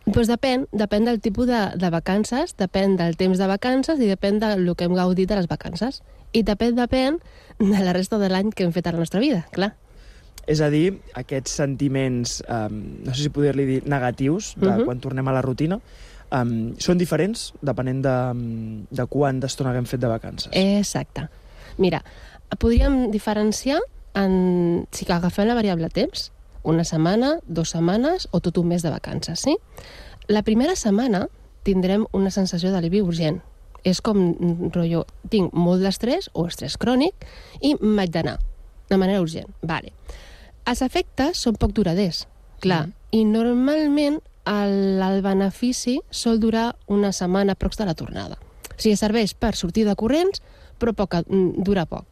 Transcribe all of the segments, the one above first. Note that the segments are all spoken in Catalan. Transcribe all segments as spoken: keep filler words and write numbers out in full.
Doncs depèn, depèn del tipus de, de vacances, depèn del temps de vacances i depèn del que hem gaudit de les vacances. I depèn, depèn de la resta de l'any que hem fet a la nostra vida, clar. És a dir, aquests sentiments, um, no sé si poder-li dir negatius, de uh-huh. quan tornem a la rutina, um, són diferents depenent de, de quanta estona haguem fet de vacances. Exacte. Mira, podríem diferenciar en, si agafem la variable temps, una setmana, dues setmanes o tot un mes de vacances, sí? La primera setmana tindrem una sensació d'alivi urgent. És com, rotllo, tinc molt d'estrès o estrès crònic i m'haig d'anar de manera urgent. Vale. Els efectes són poc duraders, clar, mm. i normalment el, el benefici sol durar una setmana aprox de la tornada. O sigui, serveix per sortir de corrents, però poc, dura poc.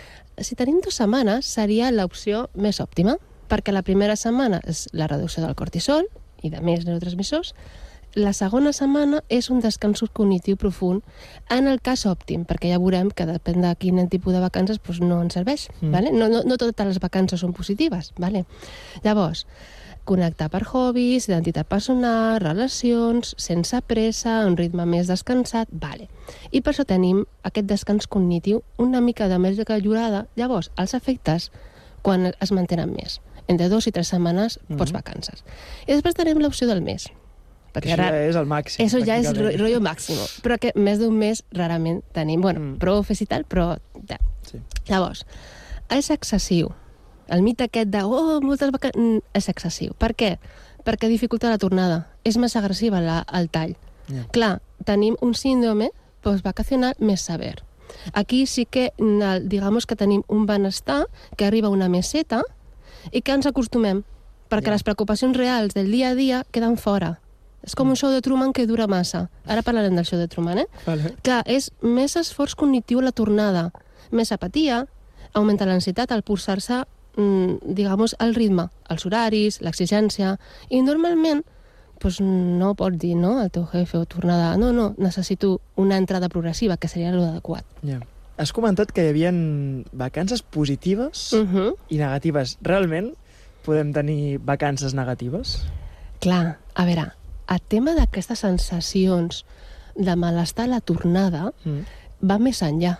Si tenim dues setmanes, seria l'opció més òptima, perquè la primera setmana és la reducció del cortisol i de més neurotransmissors. La segona setmana és un descans cognitiu profund en el cas òptim, perquè ja veurem que depèn de quin tipus de vacances doncs no ens serveix. Mm. Vale? No, no, no totes les vacances són positives. Vale? Llavors, connectar per hobbies, identitat personal, relacions, sense pressa, un ritme més descansat... Vale. I per això tenim aquest descans cognitiu una mica de més callorada. Llavors, els efectes, quan es mantenen més, entre dos i tres setmanes, mm-hmm. post-vacances. I després tenim l'opció del mes. Perquè això ara, ja és el màxim. Això ja és el rotllo màxim. Però que més d'un mes rarament tenim. Bueno, mm. prou ofes i tal, però... Ja. Sí. Llavors, és excessiu. El mite aquest de, oh, moltes vacances... És excessiu. Per què? Perquè dificulta la tornada. És més agressiva la, el tall. Yeah. Clar, tenim un síndrome postvacacional més sever. Aquí sí que, digamos que tenim un benestar que arriba a una meseta i que ens acostumem, perquè yeah. les preocupacions reals del dia a dia queden fora. És com un show de Truman que dura massa. Ara parlarem del show de Truman, eh? Vale. Clar, és més esforç cognitiu a la tornada, més apatia, augmenta l'ansietat al posar-se, mmm, digamos, el ritme, els horaris, l'exigència, i normalment pues, no pots dir, no?, al teu jefe o tornada, no, no, necessito una entrada progressiva, que seria l'adequat. Yeah. Has comentat que hi havia vacances positives uh-huh. i negatives. Realment podem tenir vacances negatives? Clar, a veure, el tema d'aquestes sensacions de malestar a la tornada mm. va més enllà.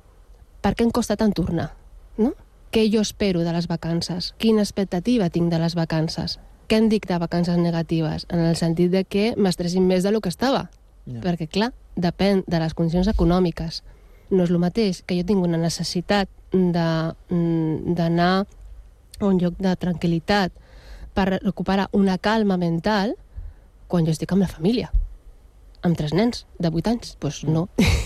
Per què em costa tant tornar? No? Què jo espero de les vacances? Quina expectativa tinc de les vacances? Què em dic de vacances negatives? En el sentit de que m'estressin més del que estava. Yeah. Perquè, clar, depèn de les condicions econòmiques. No és el mateix que jo tinc una necessitat d'anar a un lloc de tranquil·litat per recuperar una calma mental quan jo estic amb la família, amb tres nens de vuit anys. Doncs no.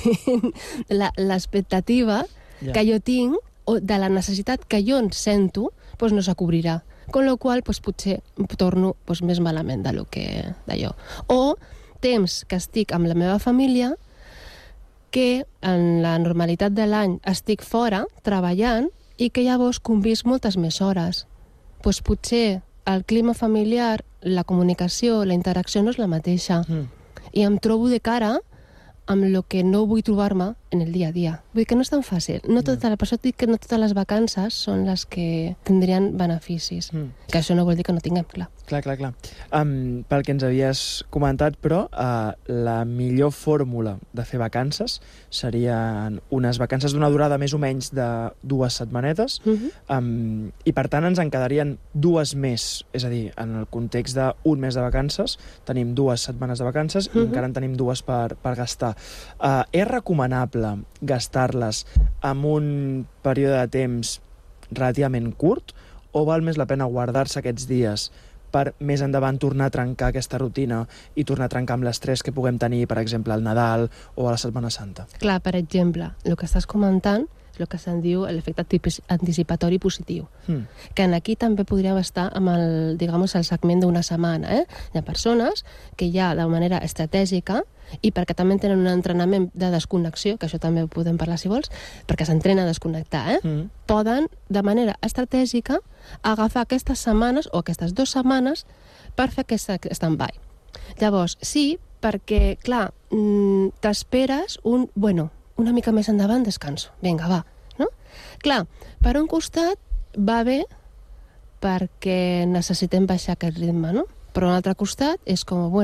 L'expectativa yeah. que jo tinc, o de la necessitat que jo en sento, doncs no s'acobrirà. Con la qual cosa, potser torno doncs, més malament del que d'allò. O temps que estic amb la meva família, que en la normalitat de l'any estic fora, treballant, i que llavors convisc moltes més hores. Doncs potser el clima familiar, la comunicació, la interacció no és la mateixa. Mm. I em trobo de cara amb el que no vull trobar-me en el dia a dia. Vull dir que no és tan fàcil. No tota la persona dic que no totes les vacances són les que tindrien beneficis. Mm. Que això no vol dir que no tinguem, clar. Clar, clar, clar. Um, pel que ens havies comentat, però, uh, la millor fórmula de fer vacances serien unes vacances d'una durada més o menys de dues setmanetes, mm-hmm. um, i per tant ens en quedarien dues més. És a dir, en el context d'un mes de vacances tenim dues setmanes de vacances mm-hmm. i encara en tenim dues per, per gastar. Uh, és recomanable gastar-les en un període de temps relativament curt o val més la pena guardar-se aquests dies per més endavant tornar a trencar aquesta rutina i tornar a trencar amb l'estrès que puguem tenir, per exemple, al Nadal o a la Setmana Santa? Clar, per exemple, el que estàs comentant és el que se'n diu l'efecte anticipatori positiu, mm. que aquí també podríem estar amb el, digamos, el segment d'una setmana. Eh? Hi ha persones que ja de manera estratègica, i perquè també tenen un entrenament de desconnexió, que això també ho podem parlar si vols, perquè s'entrena a desconnectar, eh? mm. poden de manera estratègica agafar aquestes setmanes o aquestes dues setmanes per fer aquest stand-by. Llavors, sí, perquè, clar, t'esperes un, bueno, una mica més endavant descanso. Vinga, va. No? Clar, per un costat va bé perquè necessitem baixar aquest ritme, no? Però a un altre costat és com, bueno,